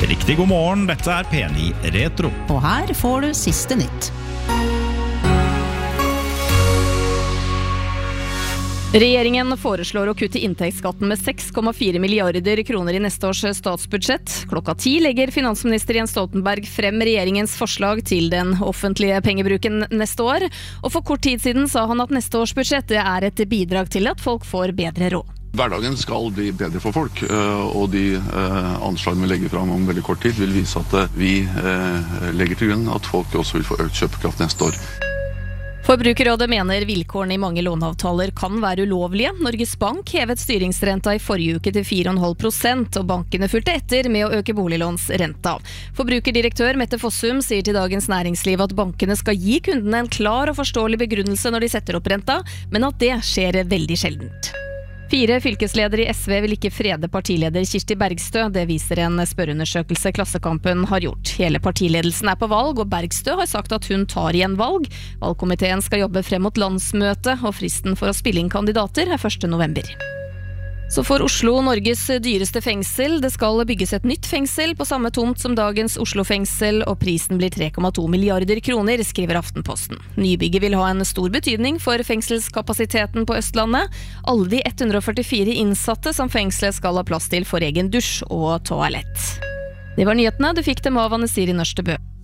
Riktig god morgen, dette P9 Retro. Og her får du siste nytt. Regjeringen foreslår å kutte inntektsskatten med 6,4 milliarder kroner i neste års statsbudsjett. Klokka 10 legger finansminister Jens Stoltenberg frem regjeringens forslag til den offentlige pengebruken neste år. Og for kort tid siden sa han at neste års budsjett et bidrag til at folk får bedre råd. Hverdagen skal bli bedre for folk, og de anslagene vi legger fram om veldig kort tid vil vise at vi legger til grunn at folk også vil få økt kjøpekraft neste år. Forbrukerrådet mener vilkårene i mange låneavtaler kan være ulovlige. Norges Bank hevet styringsrenta i forrige uke til 4,5%, og bankene fulgte etter med å øke boliglånsrenta. Forbrukerdirektør Mette Fossum sier til Dagens Næringsliv at bankene skal gi kundene en klar og forståelig begrunnelse når de setter opp renta, men at det skjer veldig sjeldent. 4 fylkesledere i SV vil ikke frede partileder Kirsti Bergstø. Det viser en spørreundersøkelse Klassekampen har gjort. Hele partiledelsen på valg, og Bergstø har sagt at hun tar igjen valg. Valgkomiteen skal jobbe frem mot landsmøte, og fristen for å spille inn kandidater 1. november. Så får Oslo Norges dyreste fengsel. Det skal bygges et nytt fengsel på samme tomt som dagens Oslo-fengsel, og prisen blir 3,2 milliarder kroner, skriver Aftenposten. Nybygget vil ha en stor betydning for fengselskapasiteten på Østlandet. Alle de 144 innsatte som fengselet skal ha plass til for egen dusj og toalett. Det var nyhetene. Du fikk dem av Anne Siri Nørstebø.